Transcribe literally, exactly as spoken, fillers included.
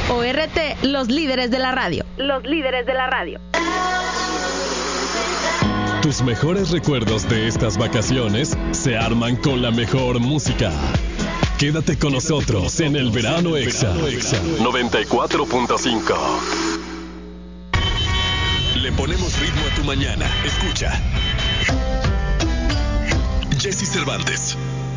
O R T, los líderes de la radio. Los líderes de la radio. Tus mejores recuerdos de estas vacaciones se arman con la mejor música. Quédate con nosotros en el Verano Exa noventa y cuatro punto cinco. Le ponemos ritmo a tu mañana. Escucha. Jessy Cervantes.